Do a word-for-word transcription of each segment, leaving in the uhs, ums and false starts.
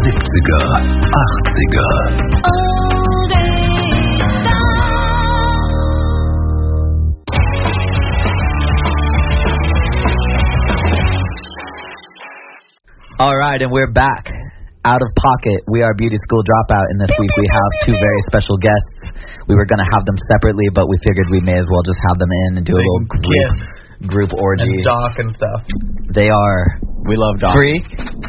siebziger, achtziger. All right, and we're back. Out of Pocket. We are Beauty School Dropout, and this week we have two very special guests. We were going to have them separately, but we figured we may as well just have them in and do a little group, group orgy. And Doc and stuff. They are... We love Doc. Freak.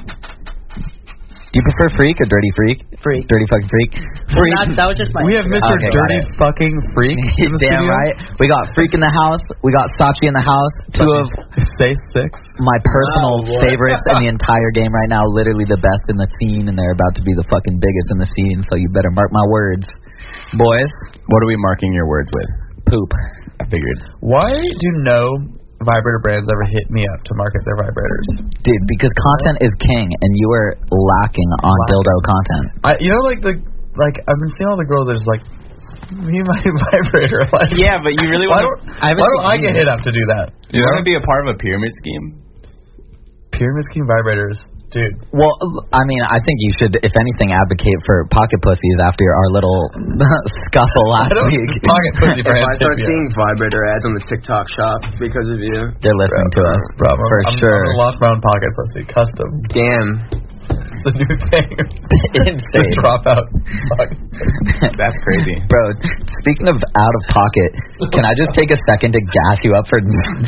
Do you prefer Freak or Dirty Freak? Freak. Dirty fucking Freak. Freak. That, that was just my... We have Mister Okay, Dirty fucking Freak in the Damn studio. right. We got Freak in the house. We got Sachi in the house. Two of... Stay six. My personal wow, favorites in the entire game right now. Literally the best in the scene, and they're about to be the fucking biggest in the scene, so you better mark my words. Boys. What are we marking your words with? Poop. I figured. Why do no vibrator brands ever hit me up to market their vibrators? Dude, because content is king, and you are lacking on Lacking. dildo content. I, you know, like the like I've been seeing all the girls that are just like, me and my vibrator. Like, Yeah, but you really why want don't to... I, why don't I get hit up to do that? You want to be a part of a pyramid scheme? Pyramid scheme vibrators, dude. Well, I mean, I think you should, if anything, advocate for pocket pussies after our little scuffle last I don't week. Pocket pussy If brands. I start hit me seeing vibrator ads on the TikTok shop because of you, They're listening Bro, to us, bro, bro, for I'm, sure. I'm lost my own pocket pussy, custom. damn. It's a new thing. Insane. Dropout. That's crazy. Bro, speaking of out of pocket, can I just take a second to gas you up for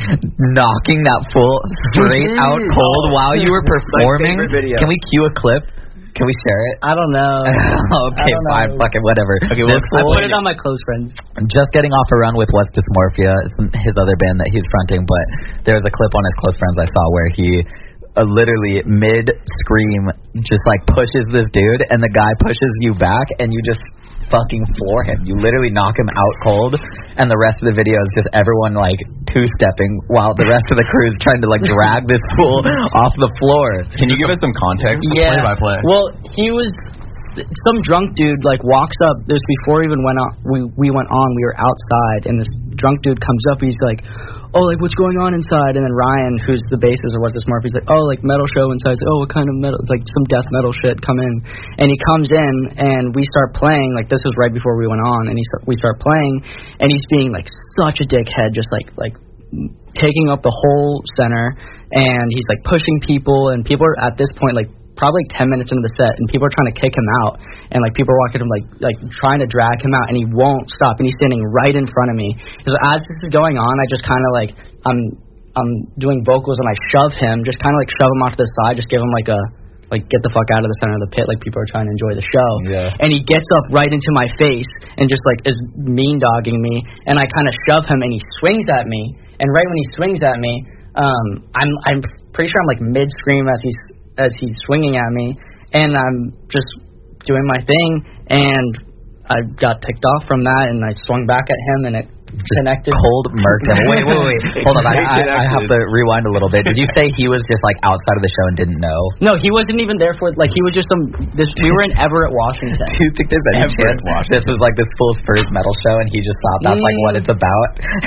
knocking that fool straight out cold while you were performing? favorite video. Can we cue a clip? Can we share it? I don't know. Okay, I don't fine, know. fucking whatever. Okay, This well, I fool- put it on my close friends. just getting off a run with West Dysmorphia, it's his other band that he's fronting, but there's a clip on his close friends I saw where he uh, literally mid-scream just like pushes this dude, and the guy pushes you back, and you just fucking floor him. You literally knock him out cold, and the rest of the video is just everyone like two-stepping while the rest of the crew is trying to like drag this fool off the floor. Can you give us some context? Yeah. Play by play. Well, he was some drunk dude like walks up. This before we even went on. We we went on. We were outside, and this drunk dude comes up. He's like, "Oh, like what's going on inside?" And then Ryan, who's the bassist or was this Murphy, he's like, "Oh, like metal show inside." He's like, "Oh, what kind of metal?" It's like some death metal shit. Come in, and he comes in, and we start playing. Like this was right before we went on, and he start, we start playing, and he's being like such a dickhead, just like like taking up the whole center, and he's like pushing people, and people are at this point like probably like ten minutes into the set, and people are trying to kick him out, and like people are walking him like like trying to drag him out, and he won't stop, and he's standing right in front of me. So as this is going on, I just kind of like I'm I'm doing vocals, and I shove him, just kind of like shove him off to the side, just give him like a like get the fuck out of the center of the pit, like people are trying to enjoy the show. Yeah. And he gets up right into my face and just like is mean dogging me, and I kind of shove him, and he swings at me, and right when he swings at me, um, I'm I'm pretty sure I'm like mid scream as he's as he's swinging at me, and I'm just doing my thing, and I got ticked off from that, and I swung back at him, and it Just connected. cold murked him. Wait, wait, wait. Hold on. I, I, I have to rewind a little bit. Did you say he was just like outside of the show and didn't know? No, he wasn't even there for like he was just some. This we were in Everett, Washington. Do you think there's any Everett, chance Washington. this was like this fool's first metal show, and he just thought that's like what it's about?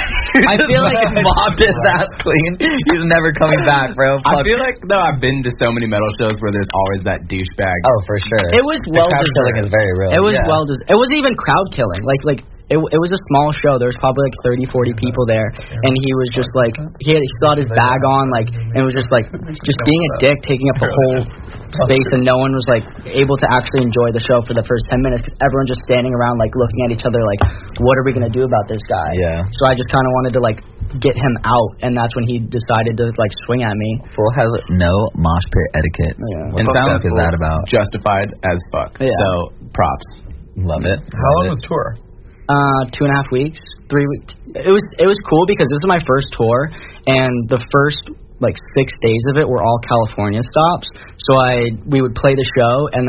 I feel like mobbed his ass clean. He's never coming back, bro. I Fuck. feel like, though, I've been to so many metal shows where there's always that douchebag. Oh, for sure. It was the well crowd killing is deserved. very real. It was Yeah. well deserved. It wasn't even crowd killing. Like like it it was a small show. There was probably like thirty, forty people there, and he was just like he had he still had his bag on, like, and it was just like just being a dick, taking up the whole space, and no one was like able to actually enjoy the show for the first ten minutes because everyone's just standing around like looking at each other like, what are we gonna do about this guy? Yeah. So I just kind of wanted to like get him out, and that's when he decided to like swing at me. Fool has no mosh pit etiquette. Yeah. What And the sounds fuck is that about? Justified as fuck. Yeah. So, props. Love it. How long was tour? Uh, two and a half weeks, three weeks. It was it was cool because this is my first tour, and the first like six days of it were all California stops. So I we would play the show, and